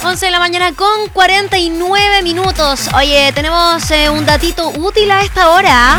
11 de la mañana con 49 minutos. Oye, tenemos un datito útil a esta hora.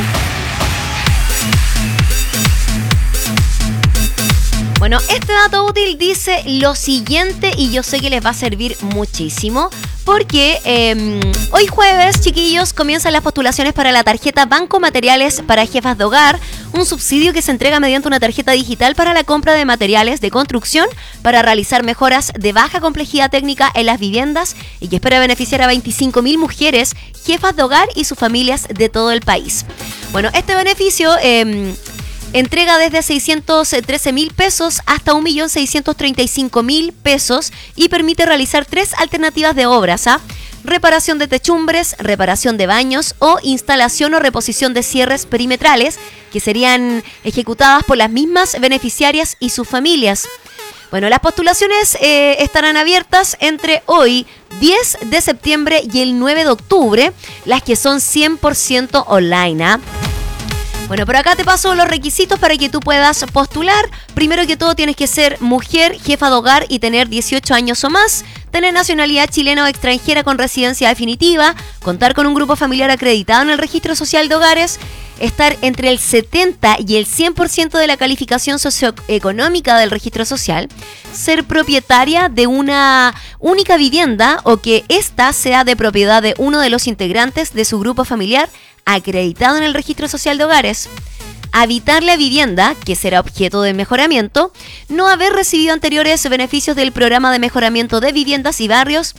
Bueno, este dato útil dice lo siguiente y yo sé que les va a servir muchísimo porque hoy jueves, chiquillos, comienzan las postulaciones para la tarjeta Banco Materiales para Jefas de Hogar, un subsidio que se entrega mediante una tarjeta digital para la compra de materiales de construcción para realizar mejoras de baja complejidad técnica en las viviendas y que espera beneficiar a 25.000 mujeres, jefas de hogar y sus familias de todo el país. Bueno, este beneficio entrega desde 613.000 pesos hasta 1.635.000 pesos y permite realizar 3 alternativas de obras, reparación de techumbres, reparación de baños o instalación o reposición de cierres perimetrales que serían ejecutadas por las mismas beneficiarias y sus familias. Bueno, las postulaciones estarán abiertas entre hoy, 10 de septiembre y el 9 de octubre, las que son 100% online, Bueno, por acá te paso los requisitos para que tú puedas postular. Primero que todo tienes que ser mujer, jefa de hogar y tener 18 años o más, tener nacionalidad chilena o extranjera con residencia definitiva, contar con un grupo familiar acreditado en el registro social de hogares, estar entre el 70 y el 100% de la calificación socioeconómica del registro social, ser propietaria de una única vivienda o que ésta sea de propiedad de uno de los integrantes de su grupo familiar acreditado en el registro social de hogares, habitar la vivienda, que será objeto de mejoramiento, no haber recibido anteriores beneficios del programa de mejoramiento de viviendas y barrios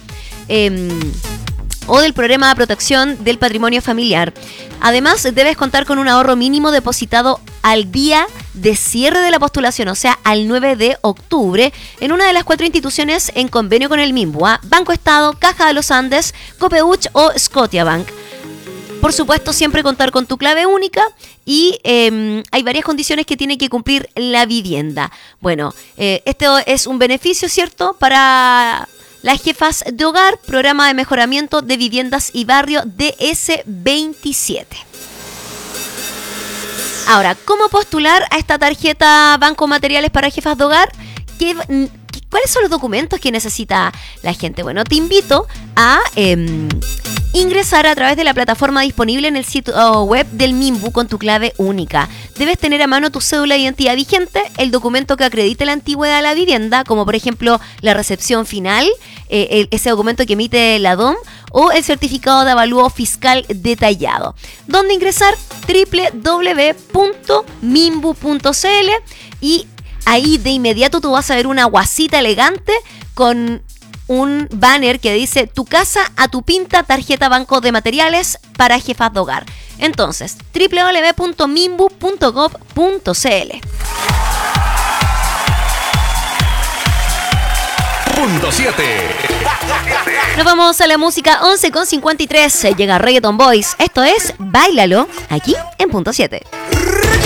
o del programa de protección del patrimonio familiar. Además, debes contar con un ahorro mínimo depositado al día de cierre de la postulación, o sea, al 9 de octubre, en una de las 4 instituciones en convenio con el MIMBU, Banco Estado, Caja de los Andes, Copeuch o Scotiabank. Por supuesto, siempre contar con tu clave única y hay varias condiciones que tiene que cumplir la vivienda. Bueno, esto es un beneficio, ¿cierto?, para las jefas de hogar, programa de mejoramiento de viviendas y barrio DS27. Ahora, ¿cómo postular a esta tarjeta Banco Materiales para Jefas de Hogar? ¿Cuáles son los documentos que necesita la gente? Bueno, te invito a ingresar a través de la plataforma disponible en el sitio web del MIMBU con tu clave única. Debes tener a mano tu cédula de identidad vigente, el documento que acredite la antigüedad de la vivienda, como por ejemplo la recepción final, ese documento que emite la DOM, o el certificado de avalúo fiscal detallado. ¿Dónde ingresar? www.mimbu.cl y ahí de inmediato tú vas a ver una guasita elegante con un banner que dice tu casa a tu pinta, tarjeta Banco de Materiales para jefas de hogar. Entonces, www.mimbu.gov.cl. Punto 7. Nos vamos a la música 11:53. Llega Reggaeton Boys. Esto es Báilalo, aquí en Punto 7.